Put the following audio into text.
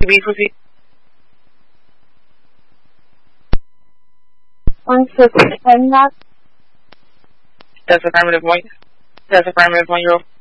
be proceed. 160, 10 knots. That's affirmative 1. That's affirmative 1-year-old.